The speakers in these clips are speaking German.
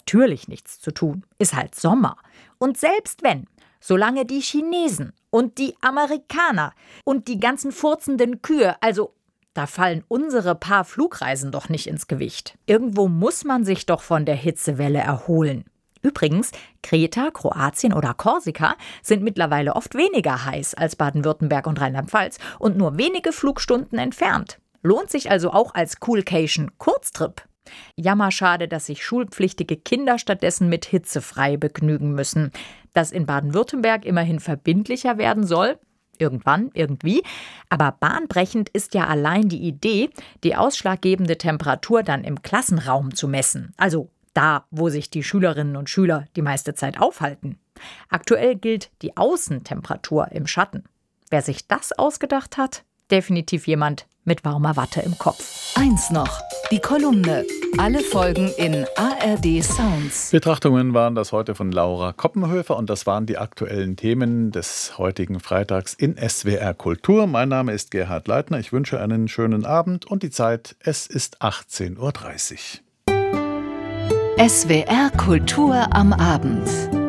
natürlich nichts zu tun. Ist halt Sommer. Und selbst wenn, solange die Chinesen und die Amerikaner und die ganzen furzenden Kühe, also da fallen unsere paar Flugreisen doch nicht ins Gewicht. Irgendwo muss man sich doch von der Hitzewelle erholen. Übrigens, Kreta, Kroatien oder Korsika sind mittlerweile oft weniger heiß als Baden-Württemberg und Rheinland-Pfalz und nur wenige Flugstunden entfernt. Lohnt sich also auch als Coolcation Kurztrip. Jammerschade, dass sich schulpflichtige Kinder stattdessen mit hitzefrei begnügen müssen. Das in Baden-Württemberg immerhin verbindlicher werden soll. Irgendwann, irgendwie. Aber bahnbrechend ist ja allein die Idee, die ausschlaggebende Temperatur dann im Klassenraum zu messen. Also da, wo sich die Schülerinnen und Schüler die meiste Zeit aufhalten. Aktuell gilt die Außentemperatur im Schatten. Wer sich das ausgedacht hat, definitiv jemand mit warmer Watte im Kopf. Eins noch, die Kolumne. Alle Folgen in ARD Sounds. Betrachtungen waren das heute von Laura Koppenhöfer und das waren die aktuellen Themen des heutigen Freitags in SWR Kultur. Mein Name ist Gerhard Leitner. Ich wünsche einen schönen Abend und die Zeit, es ist 18.30 Uhr. SWR Kultur am Abend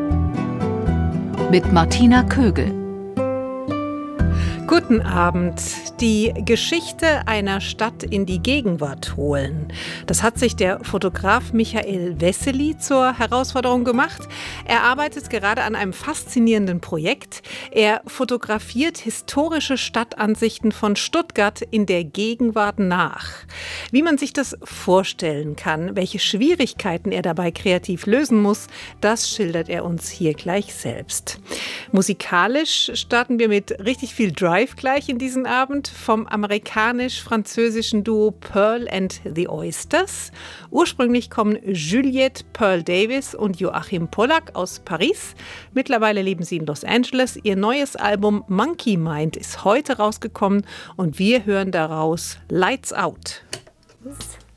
mit Martina Kögel. Guten Abend. Die Geschichte einer Stadt in die Gegenwart holen. Das hat sich der Fotograf Michael Wessely zur Herausforderung gemacht. Er arbeitet gerade an einem faszinierenden Projekt. Er fotografiert historische Stadtansichten von Stuttgart in der Gegenwart nach. Wie man sich das vorstellen kann, welche Schwierigkeiten er dabei kreativ lösen muss, das schildert er uns hier gleich selbst. Musikalisch starten wir mit richtig viel Drive gleich in diesen Abend vom amerikanisch-französischen Duo Pearl and the Oysters. Ursprünglich kommen Juliette Pearl Davis und Joachim Pollack aus Paris. Mittlerweile leben sie in Los Angeles. Ihr neues Album Monkey Mind ist heute rausgekommen und wir hören daraus Lights Out.